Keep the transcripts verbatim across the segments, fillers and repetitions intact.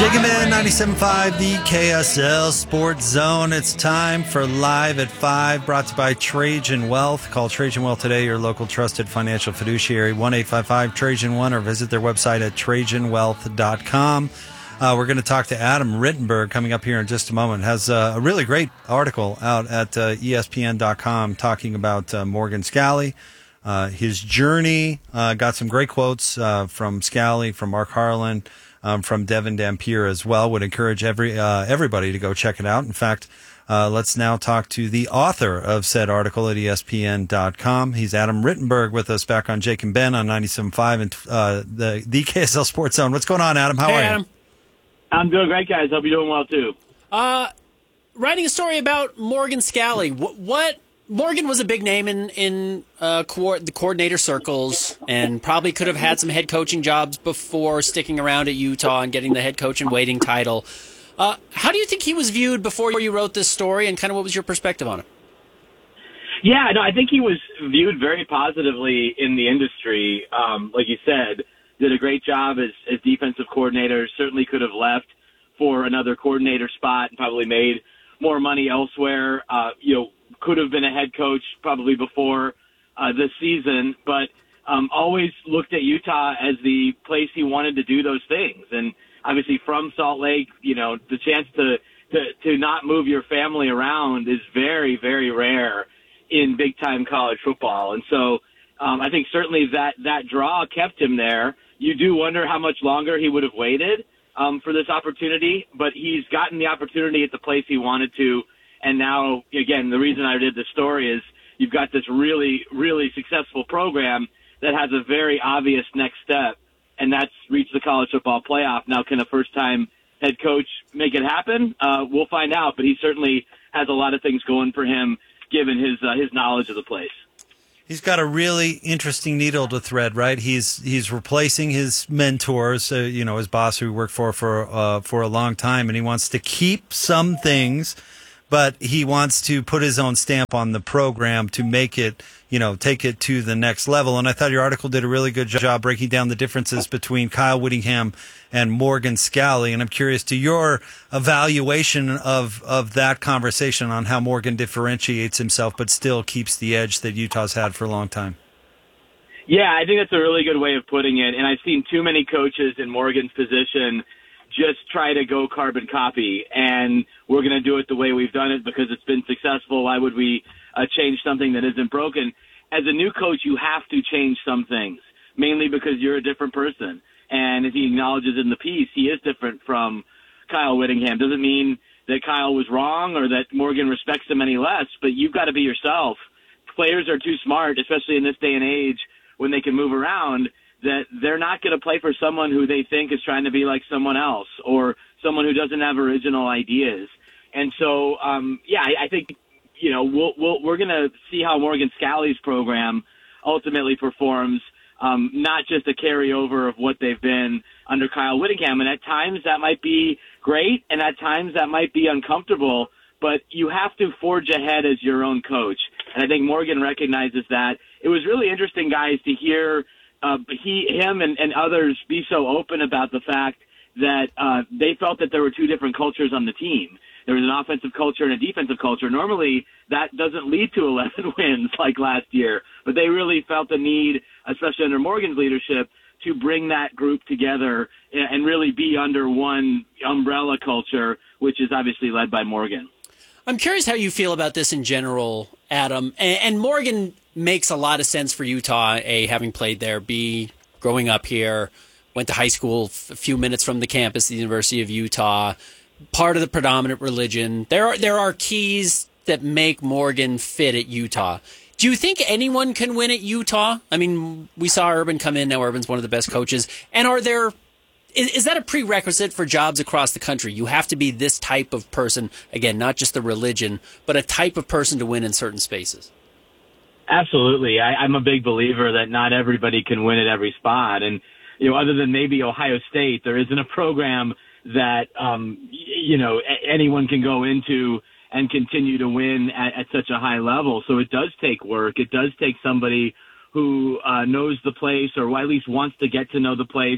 Jake and Ben, ninety-seven point five, the K S L Sports Zone. It's time for Live at five, brought to you by Trajan Wealth. Call Trajan Wealth today, your local trusted financial fiduciary, one eight five five Trajan one, or visit their website at trajan wealth dot com. Uh, we're going to talk to Adam Rittenberg coming up here in just a moment. Has uh, a really great article out at uh, E S P N dot com talking about uh, Morgan Scalley, uh, his journey. Uh, got some great quotes uh, from Scalley, from Mark Harlan, Um, from Devin Dampier as well. Would encourage every uh, everybody to go check it out. In fact, uh, let's now talk to the author of said article at E S P N dot com. He's Adam Rittenberg with us back on Jake and Ben on ninety-seven point five and uh, the, the K S L Sports Zone. What's going on, Adam? How hey, are Adam. you? I'm doing great, guys. Hope you're doing well, too. Uh, writing a story about Morgan Scalley. What, what Morgan was a big name in, in uh, co- the coordinator circles and probably could have had some head coaching jobs before sticking around at Utah and getting the head coach in waiting title. Uh, how do you think he was viewed before you wrote this story, and kind of what was your perspective on it? Yeah, no, I think he was viewed very positively in the industry. Um, like you said, did a great job as, as defensive coordinator, certainly could have left for another coordinator spot and probably made more money elsewhere. Uh, you know, could have been a head coach probably before uh, this season, but um, always looked at Utah as the place he wanted to do those things. And obviously from Salt Lake, you know, the chance to, to, to not move your family around is very, very rare in big-time college football. And so um, I think certainly that, that draw kept him there. You do wonder how much longer he would have waited um, for this opportunity, but he's gotten the opportunity at the place he wanted to. And now, again, the reason I did the story is you've got this really, really successful program that has a very obvious next step, and that's reach the college football playoff. Now, can a first-time head coach make it happen? Uh, we'll find out, but he certainly has a lot of things going for him given his uh, his knowledge of the place. He's got a really interesting needle to thread, right? He's he's replacing his mentors, uh, you know, his boss who he worked for for uh, for a long time, and he wants to keep some things, but he wants to put his own stamp on the program to make it, you know, take it to the next level. And I thought your article did a really good job breaking down the differences between Kyle Whittingham and Morgan Scalley. And I'm curious to your evaluation of, of that conversation on how Morgan differentiates himself but still keeps the edge that Utah's had for a long time. Yeah, I think that's a really good way of putting it. And I've seen too many coaches in Morgan's position just try to go carbon copy, and we're going to do it the way we've done it because it's been successful. Why would we uh, change something that isn't broken? As a new coach, you have to change some things, mainly because you're a different person. And as he acknowledges in the piece, he is different from Kyle Whittingham. Doesn't mean that Kyle was wrong or that Morgan respects him any less, but you've got to be yourself. Players are too smart, especially in this day and age when they can move around, that they're not going to play for someone who they think is trying to be like someone else or someone who doesn't have original ideas. And so, um, yeah, I, I think, you know, we'll, we'll, we're going to see how Morgan Scalley's program ultimately performs, um, not just a carryover of what they've been under Kyle Whittingham. And at times that might be great, and at times that might be uncomfortable, but you have to forge ahead as your own coach. And I think Morgan recognizes that. It was really interesting, guys, to hear Uh, he, him, and, and others be so open about the fact that uh, they felt that there were two different cultures on the team. There was an offensive culture and a defensive culture. Normally, that doesn't lead to eleven wins like last year, but they really felt the need, especially under Morgan's leadership, to bring that group together and really be under one umbrella culture, which is obviously led by Morgan. I'm curious how you feel about this in general, Adam. And, and Morgan makes a lot of sense for Utah, A, having played there, B, growing up here, went to high school a few minutes from the campus, the University of Utah, part of the predominant religion. There are there are keys that make Morgan fit at Utah. Do you think anyone can win at Utah? I mean, we saw Urban come in. Now Urban's one of the best coaches. And are there is, is that a prerequisite for jobs across the country? You have to be this type of person, again, not just the religion, but a type of person to win in certain spaces. Absolutely. I, I'm a big believer that not everybody can win at every spot. And, you know, other than maybe Ohio State, there isn't a program that, um, you know, a- anyone can go into and continue to win at, at such a high level. So it does take work. It does take somebody who uh, knows the place, or at least wants to get to know the place,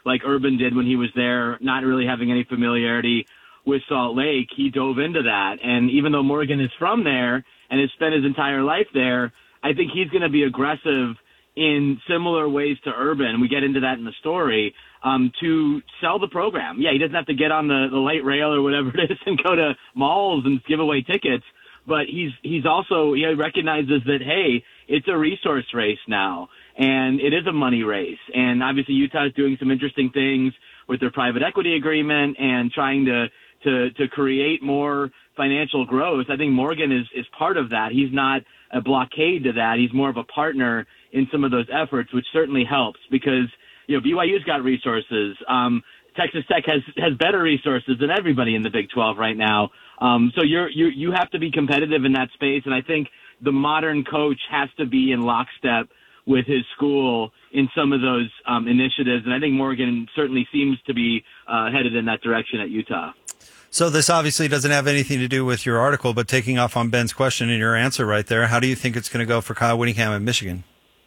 like Urban did when he was there, not really having any familiarity with Salt Lake. He dove into that. And even though Morgan is from there and has spent his entire life there, I think he's going to be aggressive in similar ways to Urban. We get into that in the story, um, to sell the program. Yeah, he doesn't have to get on the, the light rail or whatever it is and go to malls and give away tickets. But he's he's also, he recognizes that, hey, it's a resource race now, and it is a money race. And obviously Utah is doing some interesting things with their private equity agreement and trying to, to, to create more financial growth. I think Morgan is, is part of that. He's not a blockade to that. He's more of a partner in some of those efforts, which certainly helps because, you know, B Y U's got resources. Um, Texas Tech has, has better resources than everybody in the Big twelve right now. Um, so you're, you you have to be competitive in that space. And I think the modern coach has to be in lockstep with his school in some of those um, initiatives. And I think Morgan certainly seems to be uh, headed in that direction at Utah. So this obviously doesn't have anything to do with your article, but taking off on Ben's question and your answer right there, how do you think it's going to go for Kyle Whittingham at Michigan?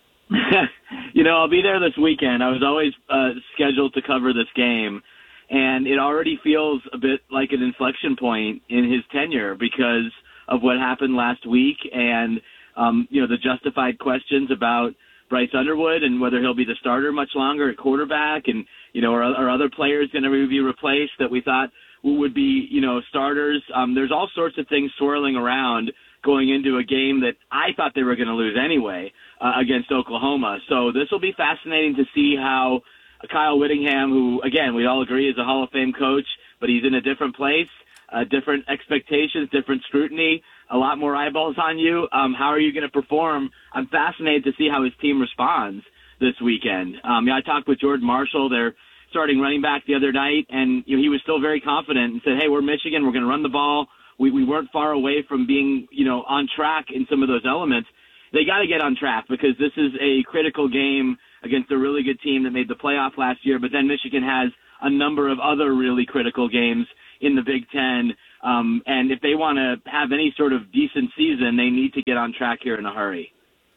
You know, I'll be there this weekend. I was always uh, scheduled to cover this game, and it already feels a bit like an inflection point in his tenure because of what happened last week and, um, you know, the justified questions about Bryce Underwood and whether he'll be the starter much longer at quarterback and, you know, are, are other players going to be replaced that we thought would be, you know, starters. Um, there's all sorts of things swirling around going into a game that I thought they were going to lose anyway uh, against Oklahoma. So this will be fascinating to see how Kyle Whittingham, who, again, we all agree is a Hall of Fame coach, but he's in a different place, uh, different expectations, different scrutiny, a lot more eyeballs on you. Um, how are you going to perform? I'm fascinated to see how his team responds this weekend. Um, yeah, I talked with Jordan Marshall, their starting running back, the other night, and you know, he was still very confident and said, hey, we're Michigan, we're going to run the ball. We, we weren't far away from being, you know, on track in some of those elements. They got to get on track because this is a critical game against a really good team that made the playoff last year. But then Michigan has a number of other really critical games in the Big Ten. Um, and if they want to have any sort of decent season, they need to get on track here in a hurry.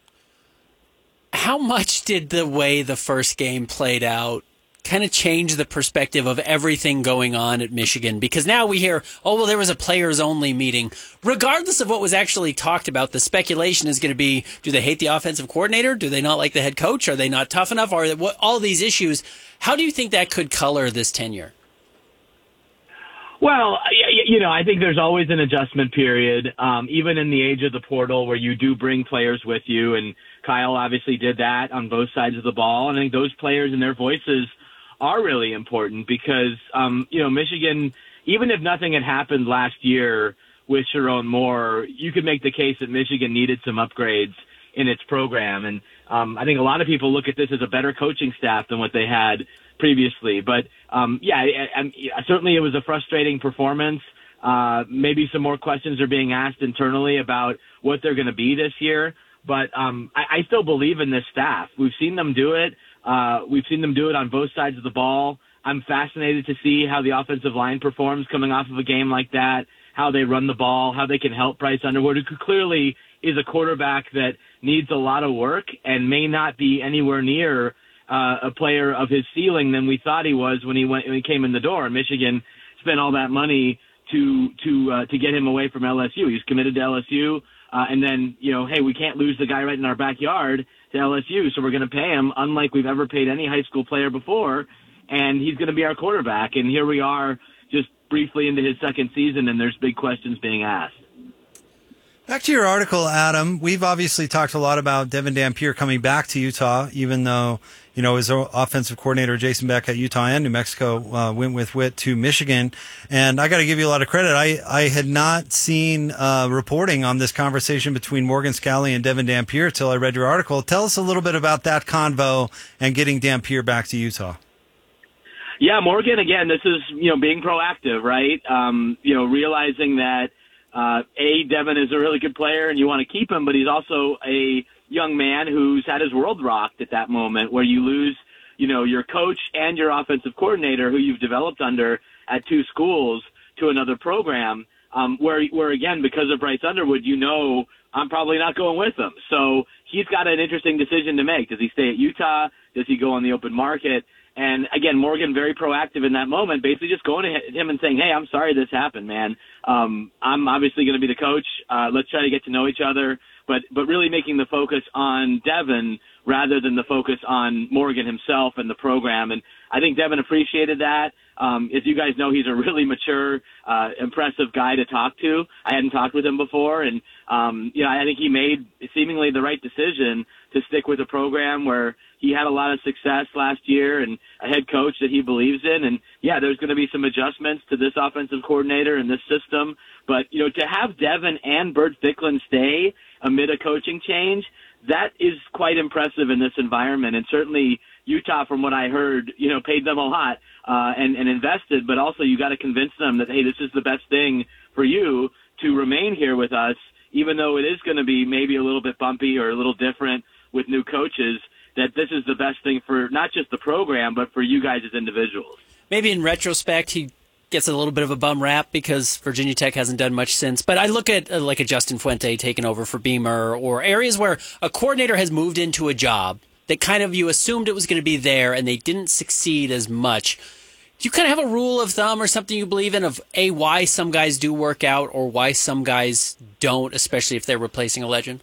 How much did the way the first game played out kind of change the perspective of everything going on at Michigan? Because now we hear, oh, well, there was a players-only meeting. Regardless of what was actually talked about, the speculation is going to be, do they hate the offensive coordinator? Do they not like the head coach? Are they not tough enough? Are they, what, all these issues. How do you think that could color this tenure? Well, you know, I think there's always an adjustment period, um, even in the age of the portal where you do bring players with you. And Kyle obviously did that on both sides of the ball. And I think those players and their voices are really important because, um, you know, Michigan, even if nothing had happened last year with Sharon Moore, you could make the case that Michigan needed some upgrades in its program. And um, I think a lot of people look at this as a better coaching staff than what they had previously. But, um, yeah, I, I, certainly it was a frustrating performance. Uh, maybe some more questions are being asked internally about what they're going to be this year. But um, I, I still believe in this staff. We've seen them do it. Uh, we've seen them do it on both sides of the ball. I'm fascinated to see how the offensive line performs coming off of a game like that, how they run the ball, how they can help Bryce Underwood, who clearly is a quarterback that needs a lot of work and may not be anywhere near uh, a player of his ceiling than we thought he was when he went when he came in the door. And Michigan spent all that money to to uh, to get him away from L S U. He's committed to L S U, uh, and then you know, hey, we can't lose the guy right in our backyard to L S U, so we're going to pay him unlike we've ever paid any high school player before, and he's going to be our quarterback. And here we are just briefly into his second season, and there's big questions being asked. Back to your article, Adam. We've obviously talked a lot about Devin Dampier coming back to Utah, even though, you know, his offensive coordinator, Jason Beck at Utah and New Mexico, uh, went with Witt to Michigan. And I got to give you a lot of credit. I, I had not seen uh, reporting on this conversation between Morgan Scalley and Devin Dampier till I read your article. Tell us a little bit about that convo and getting Dampier back to Utah. Yeah, Morgan, again, this is, you know, being proactive, right? Um, you know, realizing that, Uh, A, Devin is a really good player and you want to keep him, but he's also a young man who's had his world rocked at that moment where you lose, you know, your coach and your offensive coordinator who you've developed under at two schools to another program, um, where, where again, because of Bryce Underwood, you know, I'm probably not going with him. So he's got an interesting decision to make. Does he stay at Utah? Does he go on the open market? And again, Morgan very proactive in that moment, basically just going to him and saying, "Hey, I'm sorry this happened, man. Um, I'm obviously going to be the coach. Uh, let's try to get to know each other." But but really making the focus on Devin rather than the focus on Morgan himself and the program. And I think Devin appreciated that. Um, as you guys know, he's a really mature, uh, impressive guy to talk to. I hadn't talked with him before, and um, you know, I think he made seemingly the right decision to stick with a program where he had a lot of success last year and a head coach that he believes in. And yeah, there's going to be some adjustments to this offensive coordinator and this system. But, you know, to have Devin and Bert Thicklin stay amid a coaching change, that is quite impressive in this environment. And certainly Utah, from what I heard, you know, paid them a lot uh, and, and invested. But also you got to convince them that, hey, this is the best thing for you to remain here with us, even though it is going to be maybe a little bit bumpy or a little different with new coaches, that this is the best thing for not just the program, but for you guys as individuals. Maybe in retrospect, he gets a little bit of a bum rap because Virginia Tech hasn't done much since. But I look at uh, like a Justin Fuente taking over for Beamer, or areas where a coordinator has moved into a job that kind of you assumed it was going to be there and they didn't succeed as much. Do you kind of have a rule of thumb or something you believe in of, A, why some guys do work out or why some guys don't, especially if they're replacing a legend?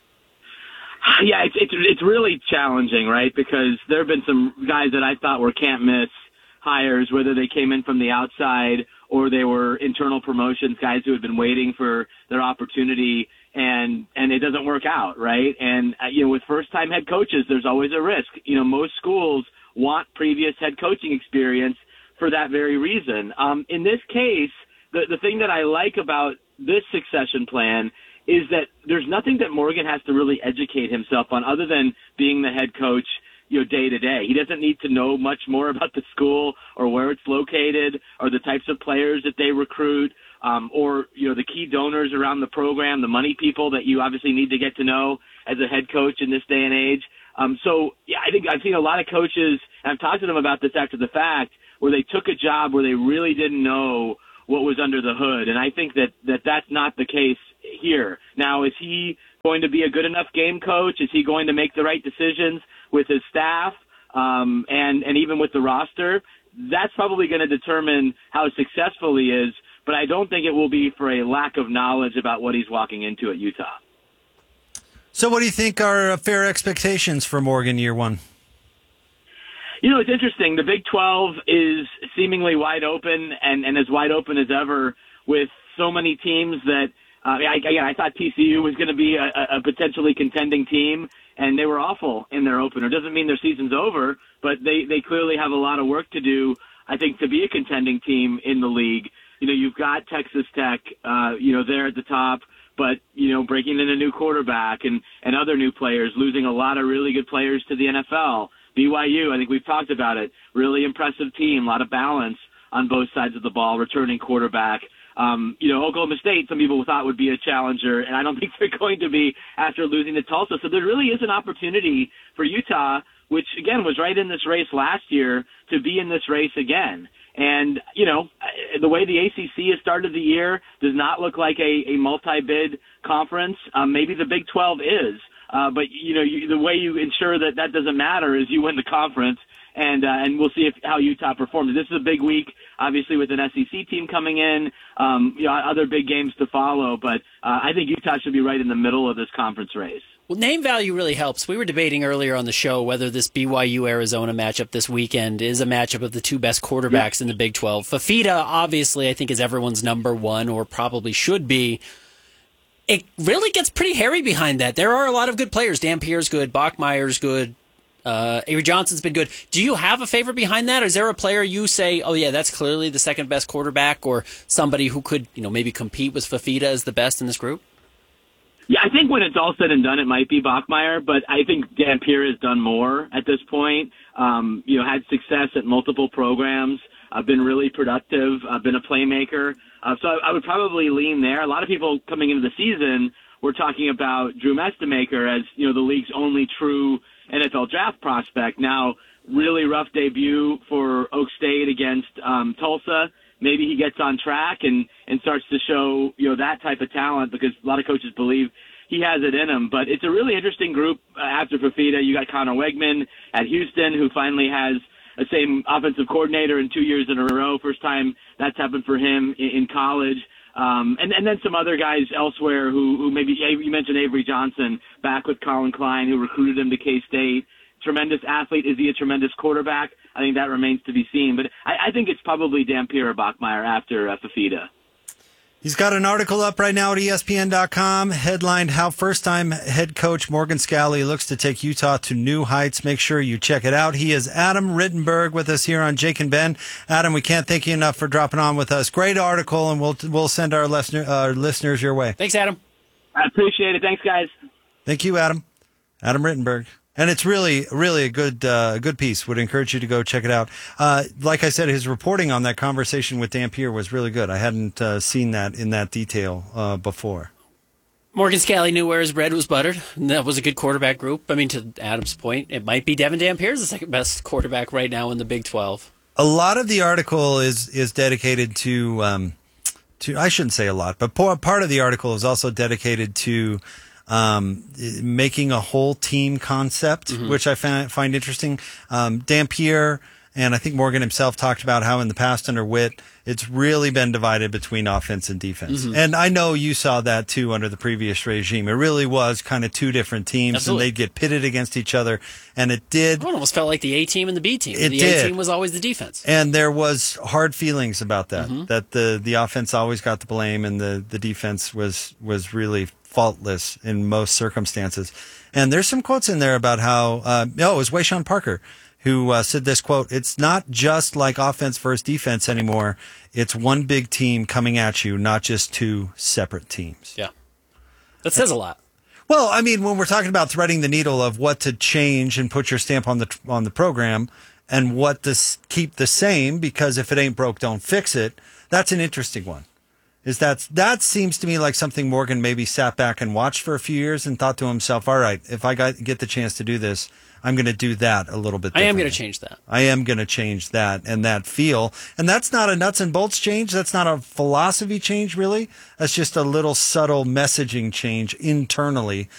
Yeah, it's, it's it's really challenging, right? Because there have been some guys that I thought were can't miss hires, whether they came in from the outside or they were internal promotions, guys who had been waiting for their opportunity, and and it doesn't work out, right? And uh, you know, with first-time head coaches, there's always a risk. You know, most schools want previous head coaching experience for that very reason. Um, in this case, the the thing that I like about this succession plan is that there's nothing that Morgan has to really educate himself on other than being the head coach, you know, day to day. He doesn't need to know much more about the school or where it's located or the types of players that they recruit, um, or, you know, the key donors around the program, the money people that you obviously need to get to know as a head coach in this day and age. Um, so, yeah, I think I've seen a lot of coaches, and I've talked to them about this after the fact, where they took a job where they really didn't know what was under the hood. And I think that, that that's not the case here. Now, is he going to be a good enough game coach? Is he going to make the right decisions with his staff um, and, and even with the roster? That's probably going to determine how successful he is, but I don't think it will be for a lack of knowledge about what he's walking into at Utah. So what do you think are fair expectations for Morgan year one? You know, it's interesting. The Big twelve is seemingly wide open and, and as wide open as ever with so many teams that, uh, I, again, I thought T C U was going to be a, a potentially contending team, and they were awful in their opener. Doesn't mean their season's over, but they, they clearly have a lot of work to do, I think, to be a contending team in the league. You know, you've got Texas Tech, uh, you know, there at the top, but, you know, breaking in a new quarterback and, and other new players, losing a lot of really good players to the N F L. B Y U, I think we've talked about it, really impressive team, a lot of balance on both sides of the ball, returning quarterback. Um, you know, Oklahoma State, some people thought would be a challenger, and I don't think they're going to be after losing to Tulsa. So there really is an opportunity for Utah, which, again, was right in this race last year, to be in this race again. And, you know, the way the A C C has started the year does not look like a, a multi-bid conference. Um, maybe the Big twelve is. Uh, but, you know, you, the way you ensure that that doesn't matter is you win the conference, and uh, and we'll see if, how Utah performs. This is a big week, obviously, with an S E C team coming in, um, you know, other big games to follow. But uh, I think Utah should be right in the middle of this conference race. Well, name value really helps. We were debating earlier on the show whether this B Y U-Arizona matchup this weekend is a matchup of the two best quarterbacks yeah. in the Big twelve. Fafita, obviously, I think is everyone's number one, or probably should be. It really gets pretty hairy behind that. There are a lot of good players. Dan Pierre's good. Bachmeier's good. Uh, Avery Johnson's been good. Do you have a favorite behind that? Or is there a player you say, oh, yeah, that's clearly the second best quarterback, or somebody who could, you know, maybe compete with Fafita as the best in this group? Yeah, I think when it's all said and done, it might be Bachmeier, but I think Dan Pierre has done more at this point. Um, you know, had success at multiple programs. I've been really productive. I've been a playmaker. Uh, so I, I would probably lean there. A lot of people coming into the season were talking about Drew Mestemaker as, you know, the league's only true N F L draft prospect. Now, really rough debut for Oak State against um, Tulsa. Maybe he gets on track and, and starts to show, you know, that type of talent, because a lot of coaches believe he has it in him. But it's a really interesting group uh, after Fafita. You got Connor Wegman at Houston, who finally has the same offensive coordinator in two years in a row. First time that's happened for him in, in college. Um, and, and then some other guys elsewhere who, who maybe you mentioned Avery Johnson back with Colin Klein, who recruited him to K-State. Tremendous athlete. Is he a tremendous quarterback? I think that remains to be seen. But I, I think it's probably Dampier or Bachmeier after uh, Fafita. He's got an article up right now at E S P N dot com, headlined How First-Time Head Coach Morgan Scalley Looks to Take Utah to New Heights. Make sure you check it out. He is Adam Rittenberg with us here on Jake and Ben. Adam, we can't thank you enough for dropping on with us. Great article, and we'll we'll send our listener, uh, listeners your way. Thanks, Adam. I appreciate it. Thanks, guys. Thank you, Adam. Adam Rittenberg. And it's really, really a good, uh, good piece. Would encourage you to go check it out. Uh, like I said, his reporting on that conversation with Dampier was really good. I hadn't uh, seen that in that detail uh, before. Morgan Scalley knew where his bread was buttered. And that was a good quarterback group. I mean, to Adam's point, it might be Devin Dampier's the second best quarterback right now in the Big twelve. A lot of the article is is dedicated to, um, to I shouldn't say a lot, but part of the article is also dedicated to Um, making a whole team concept, mm-hmm. which I find, find interesting. Um, Dampier and I think Morgan himself talked about how in the past under Witt, it's really been divided between offense and defense. Mm-hmm. And I know you saw that too under the previous regime. It really was kind of two different teams. Absolutely. And they'd get pitted against each other. And it did. It almost felt like the A team and the B team. It the did. A team was always the defense. And there was hard feelings about that, mm-hmm. that the, the offense always got the blame and the, the defense was, was really faultless in most circumstances. And there's some quotes in there about how, uh, oh, it was Wayshawn Parker who uh, said this quote, "It's not just like offense versus defense anymore. It's one big team coming at you, not just two separate teams." Yeah. That says a lot. Well, I mean, when we're talking about threading the needle of what to change and put your stamp on the on the program and what to keep the same, because if it ain't broke, don't fix it, that's an interesting one. Is that that seems to me like something Morgan maybe sat back and watched for a few years and thought to himself, all right, if I got, get the chance to do this, I'm going to do that a little bit differently. I am going to change that. I am going to change that and that feel. And that's not a nuts and bolts change. That's not a philosophy change, really. That's just a little subtle messaging change internally